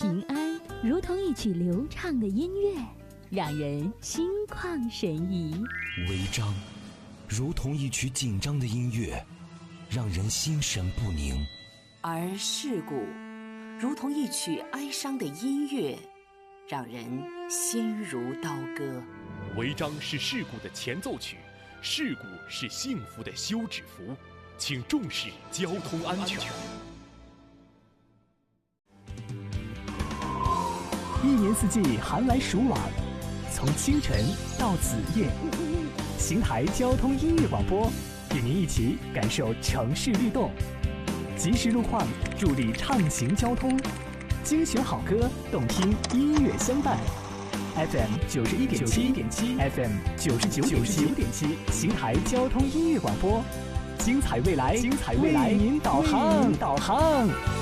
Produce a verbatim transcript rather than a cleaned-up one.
平安如同一曲流畅的音乐，让人心旷神怡； 违章如同一曲紧张的音乐，让人心神不宁； 而事故如同一曲哀伤的音乐，让人心如刀割。 违章是事故的前奏曲，事故是幸福的休止符，请重视交通安全。 一年四季寒来暑往，从清晨到子夜，邢台交通音乐广播与您一起感受城市律动，及时路况助力畅行交通，精选好歌，动听音乐相伴。F M 九十一点七 ，F M 九十九点七，邢台交通音乐广播，精彩未来，精彩未来，为您导航，导航。